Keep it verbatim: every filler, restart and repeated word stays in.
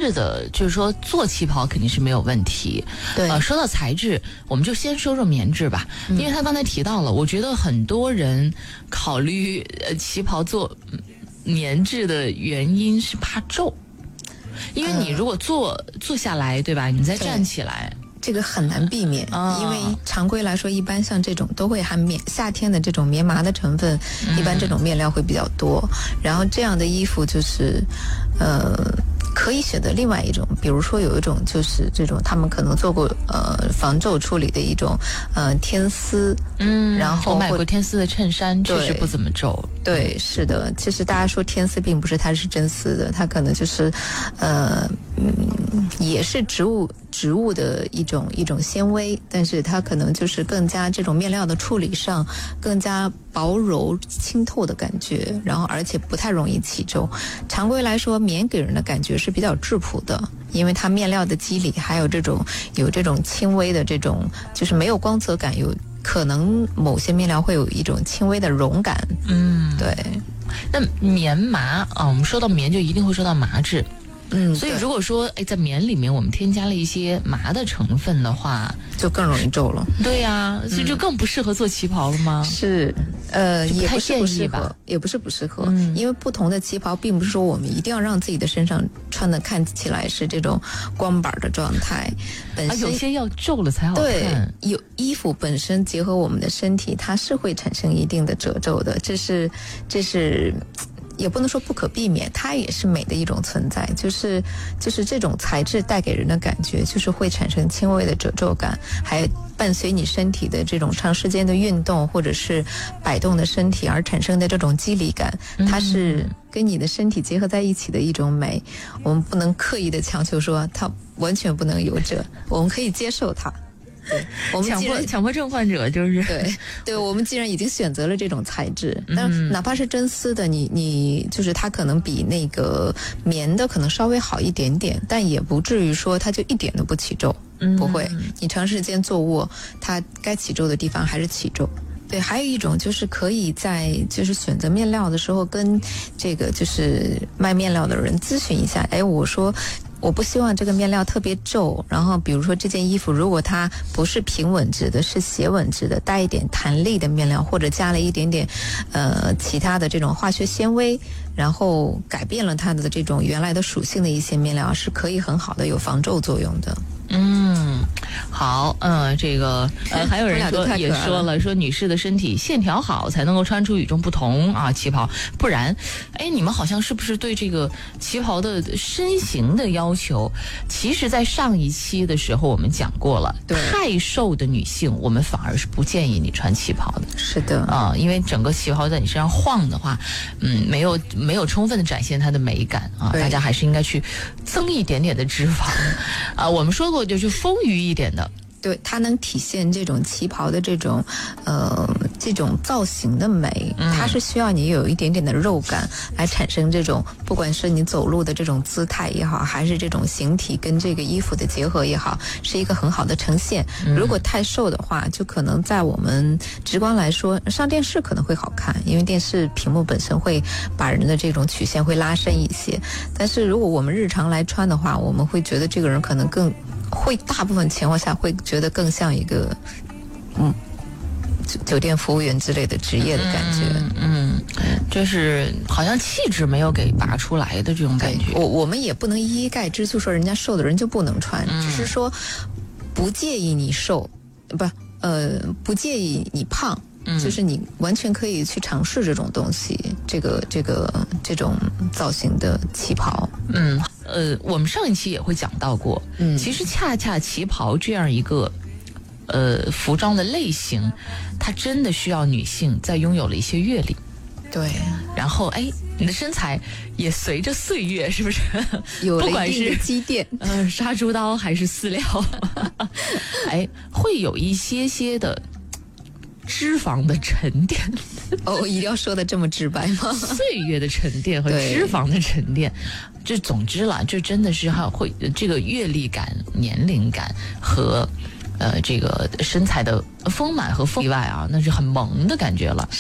质的，就是说做旗袍肯定是没有问题。 对， 呃，说到材质，我们就先说说棉质吧，嗯、因为他刚才提到了，我觉得很多人考虑呃旗袍做棉质的原因是怕皱，因为你如果坐、呃、坐下来，对吧？你再站起来。 这个很难避免、哦、因为常规来说一般像这种都会含棉夏天的这种棉麻的成分、嗯、一般这种面料会比较多，然后这样的衣服就是呃可以选择另外一种，比如说有一种就是这种他们可能做过呃防皱处理的一种呃天丝， 嗯， 然后我买过天丝的衬衫，确实不怎么皱。 对，是的，其实大家说天丝并不是它是真丝的，它可能就是呃嗯也是植物植物的一种一种纤维，但是它可能就是更加这种面料的处理上更加薄柔清透的感觉，然后而且不太容易起皱。常规来说棉给人的感觉是比较质朴的，因为它面料的肌理还有这种有这种轻微的这种就是没有光泽感，有可能某些面料会有一种轻微的绒感。 嗯， 对。 那棉麻啊，我们说到棉就一定会说到麻质。 嗯， 所以如果说哎，在棉里面我们添加了一些麻的成分的话， 就更容易皱了。 对呀、啊，所以就更不适合做旗袍了吗？ 嗯、是，呃，也不是不适合，也不是不适合、嗯，因为不同的旗袍，并不是说我们一定要让自己的身上穿的看起来是这种光板的状态，本身、 啊、有些要皱了才好看。 对，有衣服本身结合我们的身体，它是会产生一定的褶皱的，这是这是。也不能说不可避免，它也是美的一种存在，就是就是这种材质带给人的感觉，就是会产生轻微的褶皱感，还伴随你身体的这种长时间的运动或者是摆动的身体而产生的这种肌理感，它是跟你的身体结合在一起的一种美。我们不能刻意的强求说它完全不能有褶，我们可以接受它。对，我们强迫强迫症患者就是对对，我们既然已经选择了这种材质，但哪怕是真丝的，你你就是它可能比那个棉的可能稍微好一点点，但也不至于说它就一点都不起皱，嗯、不会。你长时间坐卧，它该起皱的地方还是起皱。对，还有一种就是可以在就是选择面料的时候跟这个就是卖面料的人咨询一下，哎，我说。我不希望这个面料特别皱，然后比如说这件衣服如果它不是平稳质的，是斜稳质的，带一点弹力的面料，或者加了一点点呃其他的这种化学纤维，然后改变了它的这种原来的属性的一些面料，是可以很好的有防皱作用的。 嗯，好，嗯，这个呃，还有人说也说了，说女士的身体线条好才能够穿出与众不同啊，旗袍，不然，哎，你们好像是不是对这个旗袍的身形的要求？其实，在上一期的时候我们讲过了，太瘦的女性，我们反而是不建议你穿旗袍的。 是的啊，因为整个旗袍在你身上晃的话，嗯，没有没有充分的展现它的美感啊，大家还是应该去增一点点的脂肪啊。我们说过。就是丰腴一点的， 对，它能体现这种旗袍的这种呃这种造型的美，它是需要你有一点点的肉感来产生这种，不管是你走路的这种姿态也好，还是这种形体跟这个衣服的结合也好，是一个很好的呈现。如果太瘦的话，就可能在我们直观来说，上电视可能会好看，因为电视屏幕本身会把人的这种曲线会拉伸一些，但是如果我们日常来穿的话，我们会觉得这个人可能更会大部分情况下会觉得更像一个嗯酒店服务员之类的职业的感觉。 嗯，嗯，就是好像气质没有给拔出来的这种感觉。 我我们也不能一一概之，就说人家瘦的人就不能穿，嗯、只是说不介意你瘦，不呃不介意你胖。嗯、就是你完全可以去尝试这种东西，这个这个这种造型的旗袍。 嗯，呃，我们上一期也会讲到过，嗯，其实恰恰旗袍这样一个呃服装的类型，它真的需要女性在拥有了一些阅历， 对， 然后哎，你的身材也随着岁月是不是有了一定的积淀？ 呃，杀猪刀还是饲料，哎，会有一些些的。脂肪的沉淀哦，一定要说的这么直白吗？ 岁月的沉淀和脂肪的沉淀，这总之啦，这真的是还会这个阅历感、年龄感和呃这个身材的丰满和丰以外啊，那是很萌的感觉了。